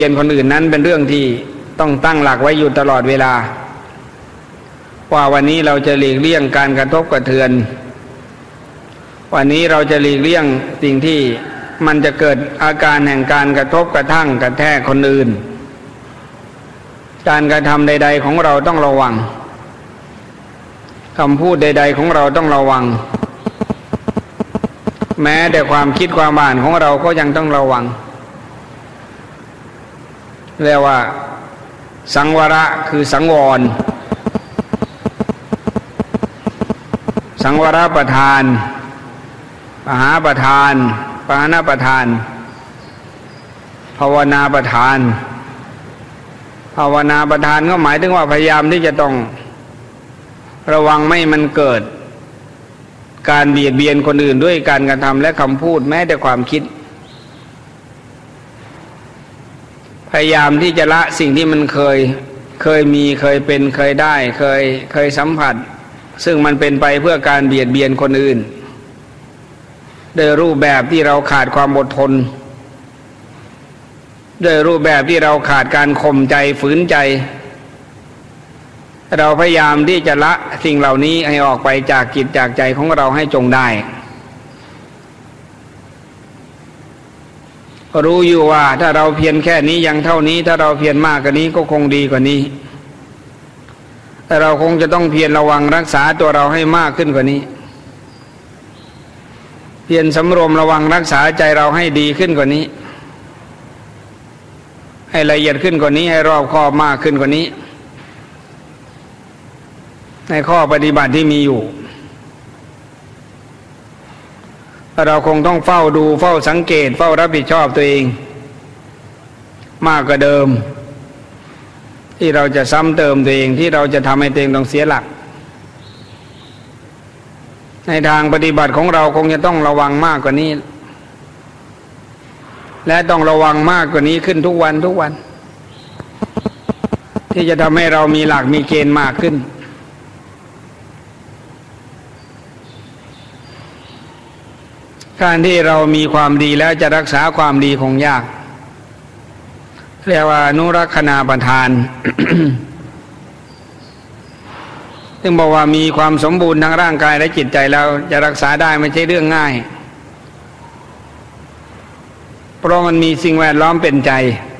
ยนคนอื่นนั้นเป็นเรื่องที่ต้องตั้งหลักไว้อยู่ตลอดเวลาว่าวันนี้เราจะหลีกเลี่ยงการกระทบกระเทือนวันนี้เราจะหลีกเลี่ยงสิ่งที่มันจะเกิดอาการแห่งการกระทบกระทั่งกระแทกคนอื่นการกระทำใดๆของเราต้องระวังคำพูดใดๆของเราต้องระวังแม้แต่ความคิดความอ่านของเราก็ยังต้องระวังเรียกว่าสังวระคือสังวรสังวรประทานปหาประทานปหานประทานภาวนาประทานภาวนาประทานก็หมายถึงว่าพยายามที่จะต้องระวังไม่มันเกิดการเบียดเบียนคนอื่นด้วยการกระทำและคำพูดแม้แต่ความคิดพยายามที่จะละสิ่งที่มันเคยมีเคยเป็นเคยได้เคยสัมผัสซึ่งมันเป็นไปเพื่อการเบียดเบียนคนอื่นโดยรูปแบบที่เราขาดความอดทนโดยรูปแบบที่เราขาดการข่มใจฝืนใจเราพยายามที่จะละสิ่งเหล่านี้ให้ออกไปจากจิตจากใจของเราให้จงได้รู้อยู่ว่าถ้าเราเพียรแค่นี้ยังเท่านี้ถ้าเราเพียรมากกว่านี้ก็คงดีกว่านี้แต่เราคงจะต้องเพียรระวังรักษาตัวเราให้มากขึ้นกว่านี้เพียรสำรวมระวังรักษาใจเราให้ดีขึ้นกว่านี้ให้ละเอียดขึ้นกว่านี้ให้รอบคอบมากขึ้นกว่านี้ในข้อปฏิบัติที่มีอยู่เราคงต้องเฝ้าดูเฝ้าสังเกตเฝ้ารับผิดชอบตัวเองมากกว่าเดิมที่เราจะซ้ำเติมตัวเองที่เราจะทำให้ตัวเองต้องเสียหลักในทางปฏิบัติของเราคงจะต้องระวังมากกว่านี้และต้องระวังมากกว่านี้ขึ้นทุกวันที่จะทำให้เรามีหลักมีเกณฑ์มากขึ้นการที่เรามีความดีแล้วจะรักษาความดีคงยากเรียกว่าอนุรักษณาประทาน ซึ่งบอกว่ามีความสมบูรณ์ทางร่างกายและจิตใจแล้วจะรักษาได้ไม่ใช่เรื่องง่ายเพราะมันมีสิ่งแวดล้อมเป็นใจ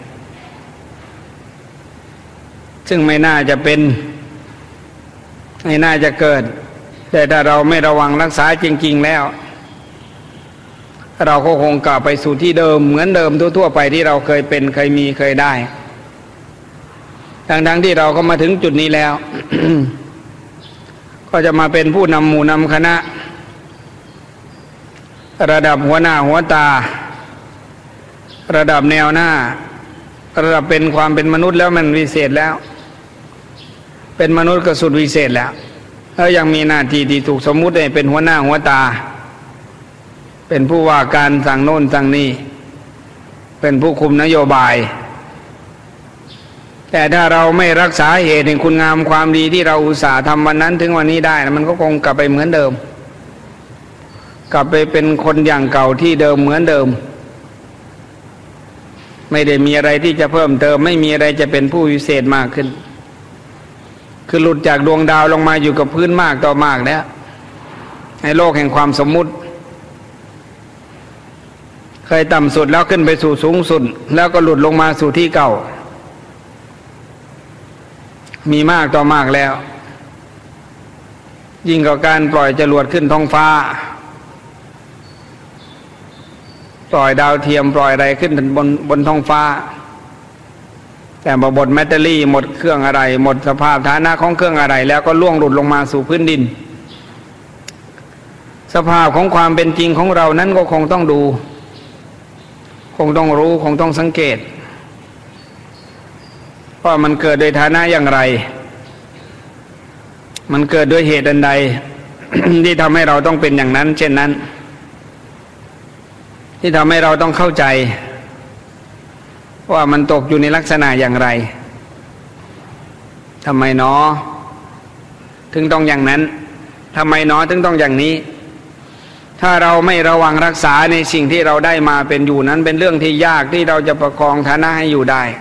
ซึ่งไม่น่าจะเป็นไม่น่าจะเกิดแต่ถ้าเราไม่ระวังรักษาจริงๆแล้วเราก็คงกลับไปสู่ที่เดิมเหมือนเดิมทั่วๆไปที่เราเคยเป็นเคยมีเคยได้ทั้งที่เราก็มาถึงจุดนี้แล้ว ก็จะมาเป็นผู้นำหมู่นำคณะระดับหัวหน้าหัวตาระดับแนวหน้าระดับเป็นความเป็นมนุษย์แล้วมันวิเศษแล้วเป็นมนุษย์ก็สุดวิเศษแล้วยังมีหน้าที่ที่ถูกสมมุติให้เป็นหัวหน้าหัวตาเป็นผู้ว่าการสั่งโน่นสั่งนี่เป็นผู้คุมนโยบายแต่ถ้าเราไม่รักษาเหตุแห่งคุณงามความดีที่เราอุตส่าห์ทำวันนั้นถึงวันนี้ได้มันก็คงกลับไปเหมือนเดิมกลับไปเป็นคนอย่างเก่าที่เดิมเหมือนเดิมไม่ได้มีอะไรที่จะเพิ่มเติมไม่มีอะไรจะเป็นผู้วิเศษมากขึ้นคือหลุดจากดวงดาวลงมาอยู่กับพื้นมากต่อมากแล้วในโลกแห่งความสมมุติเคยต่ำสุดแล้วขึ้นไปสู่สูงสุดแล้วก็หลุดลงมาสู่ที่เก่ามีมากต่อมากแล้วยิ่งกว่าการปล่อยจรวดขึ้นท้องฟ้าปล่อยดาวเทียมปล่อยอะไรขึ้นบนท้องฟ้าแต่พอหมดแบตเตอรี่หมดเครื่องอะไรหมดสภาพฐานะของเครื่องอะไรแล้วก็ล่วงหลุดลงมาสู่พื้นดินสภาพของความเป็นจริงของเรานั้นก็คงต้องดูคงต้องรู้คงต้องสังเกตว่ามันเกิดโดยฐานะอย่างไรมันเกิดด้วยเหตุอันใด ที่ทำให้เราต้องเป็นอย่างนั้นเช่นนั้นที่ทำให้เราต้องเข้าใจว่ามันตกอยู่ในลักษณะอย่างไรทำไมหนอถึงต้องอย่างนั้นทำไมหนอถึงต้องอย่างนี้ถ้าเราไม่ระวังรักษาในสิ่งที่เราได้มาเป็นอยู่นั้นเป็นเรื่องที่ยากที่เราจะประคองฐานะให้อยู่ได้